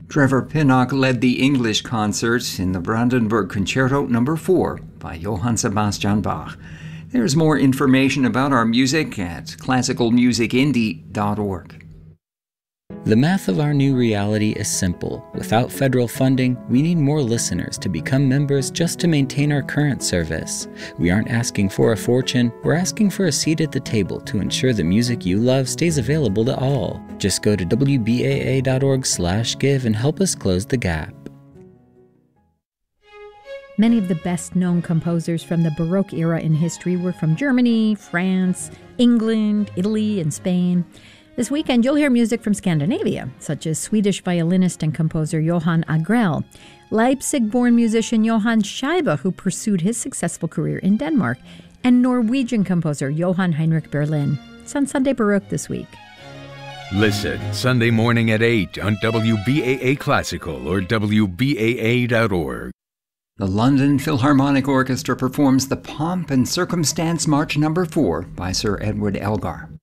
Trevor Pinnock led the English concert in the Brandenburg Concerto No. 4 by Johann Sebastian Bach. There's more information about our music at classicalmusicindie.org. The math of our new reality is simple. Without federal funding, we need more listeners to become members just to maintain our current service. We aren't asking for a fortune, we're asking for a seat at the table to ensure the music you love stays available to all. Just go to wbaa.org/give and help us close the gap. Many of the best-known composers from the Baroque era in history were from Germany, France, England, Italy, and Spain. This weekend, you'll hear music from Scandinavia, such as Swedish violinist and composer Johan Agrell, Leipzig-born musician Johann Scheibe, who pursued his successful career in Denmark, and Norwegian composer Johann Heinrich Berlin. It's on Sunday Baroque this week. Listen Sunday morning at 8 on WBAA Classical or WBAA.org. The London Philharmonic Orchestra performs the Pomp and Circumstance March No. 4 by Sir Edward Elgar.